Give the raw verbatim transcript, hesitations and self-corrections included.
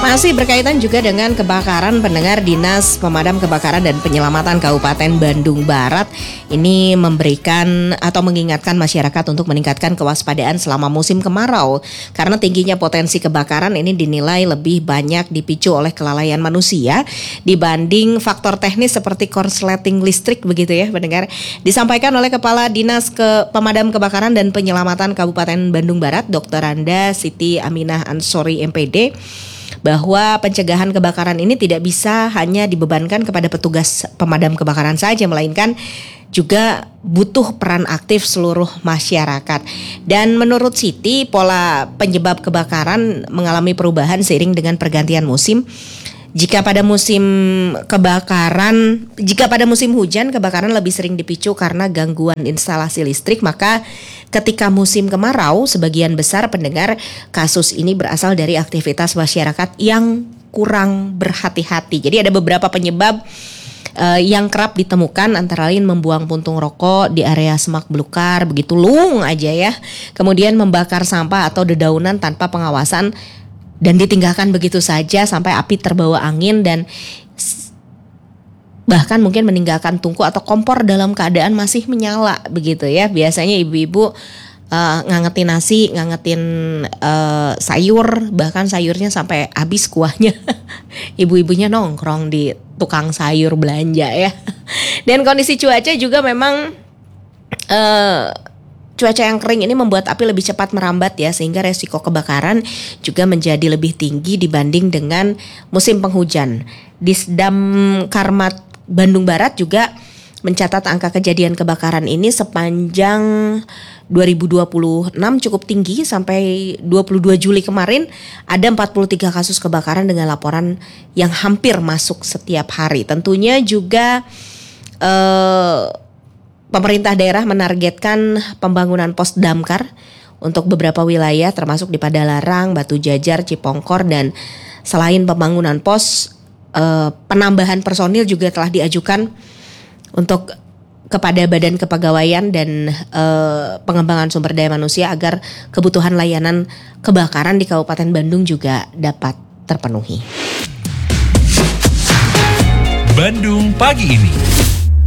Masih berkaitan juga dengan kebakaran, pendengar, Dinas Pemadam Kebakaran dan Penyelamatan Kabupaten Bandung Barat ini memberikan atau mengingatkan masyarakat untuk meningkatkan kewaspadaan selama musim kemarau karena tingginya potensi kebakaran ini dinilai lebih banyak dipicu oleh kelalaian manusia dibanding faktor teknis seperti korsleting listrik begitu ya pendengar. Disampaikan oleh Kepala Dinas Ke Pemadam Kebakaran dan Penyelamatan Kabupaten Bandung Barat, Doktor Randa Siti Aminah Ansori M P D, bahwa pencegahan kebakaran ini tidak bisa hanya dibebankan kepada petugas pemadam kebakaran saja, melainkan juga butuh peran aktif seluruh masyarakat. Dan menurut Siti, pola penyebab kebakaran mengalami perubahan seiring dengan pergantian musim. Jika pada musim kebakaran, jika pada musim hujan kebakaran lebih sering dipicu karena gangguan instalasi listrik, maka ketika musim kemarau sebagian besar pendengar kasus ini berasal dari aktivitas masyarakat yang kurang berhati-hati. Jadi ada beberapa penyebab uh, yang kerap ditemukan, antara lain membuang puntung rokok di area semak belukar begitu lung aja ya. Kemudian membakar sampah atau dedaunan tanpa pengawasan dan ditinggalkan begitu saja sampai api terbawa angin dan bahkan mungkin meninggalkan tungku atau kompor dalam keadaan masih menyala begitu ya. Biasanya ibu-ibu uh, ngangetin nasi, ngangetin uh, sayur, bahkan sayurnya sampai habis kuahnya. Ibu-ibunya nongkrong di tukang sayur belanja ya. Dan kondisi cuaca juga memang uh, cuaca yang kering ini membuat api lebih cepat merambat ya, sehingga resiko kebakaran juga menjadi lebih tinggi dibanding dengan musim penghujan. Disdam Karmat Bandung Barat juga mencatat angka kejadian kebakaran ini sepanjang dua ribu dua puluh enam cukup tinggi. Sampai dua puluh dua Juli kemarin ada empat puluh tiga kasus kebakaran dengan laporan yang hampir masuk setiap hari. Tentunya juga eh, pemerintah daerah menargetkan pembangunan pos damkar untuk beberapa wilayah termasuk di Padalarang, Batu Jajar, Cipongkor, dan selain pembangunan pos, eh, penambahan personil juga telah diajukan untuk kepada Badan Kepegawaian dan eh, Pengembangan Sumber Daya Manusia agar kebutuhan layanan kebakaran di Kabupaten Bandung juga dapat terpenuhi. Bandung Pagi Ini.